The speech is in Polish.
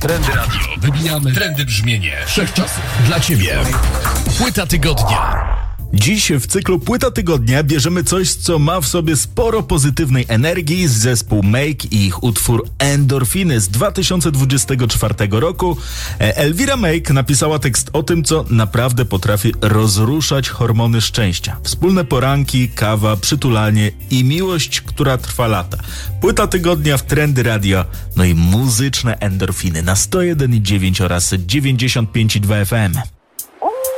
Trendy Radio. Wybijamy trendy brzmienie wszechczasów. Dla Ciebie. Płyta tygodnia. Dziś w cyklu Płyta Tygodnia bierzemy coś, co ma w sobie sporo pozytywnej energii. Zespół Make i ich utwór Endorfiny z 2024 roku. Elvira Make napisała tekst o tym, co naprawdę potrafi rozruszać hormony szczęścia. Wspólne poranki, kawa, przytulanie i miłość, która trwa lata. Płyta Tygodnia w Trendy Radio, no i muzyczne endorfiny na 101,9 oraz 95,2 FM.